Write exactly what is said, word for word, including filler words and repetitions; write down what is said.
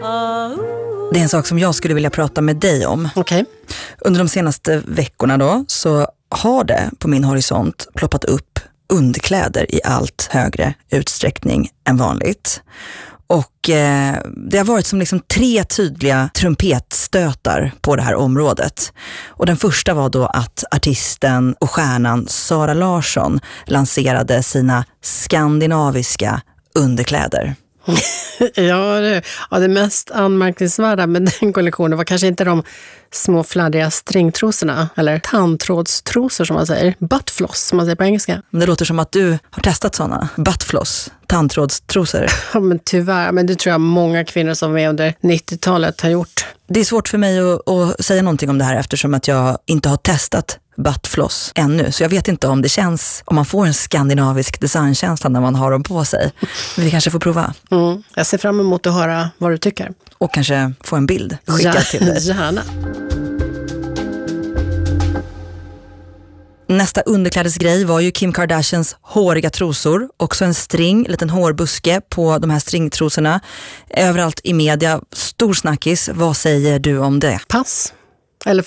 Det är en sak som jag skulle vilja prata med dig om. Okej. Okay. Under de senaste veckorna då så har det på min horisont ploppat upp underkläder i allt högre utsträckning än vanligt. Och eh, det har varit som liksom tre tydliga trumpetstötar på det här området. Och den första var då att artisten och stjärnan Zara Larsson lanserade sina skandinaviska underkläder. ja, det, ja, det mest anmärkningsvärda med den kollektionen var kanske inte de små fladdiga stringtrosorna, eller tandtrådstrosor som man säger, buttfloss som man säger på engelska. Men det låter som att du har testat sådana, buttfloss, tandtrådstrosor. Ja, men tyvärr, men det tror jag många kvinnor som är under nittiotalet har gjort. Det är svårt för mig att, att säga någonting om det här eftersom att jag inte har testat buttfloss ännu. Så jag vet inte om det känns, om man får en skandinavisk designkänsla när man har dem på sig. Men vi kanske får prova. Mm. Jag ser fram emot att höra vad du tycker. Och kanske få en bild skickad ja, till dig. Gärna. Nästa underklädesgrej var ju Kim Kardashians håriga trosor. Också en string, en liten hårbuske på de här stringtrosorna. Överallt i media, stor snackis. Vad säger du om det? Pass. Eller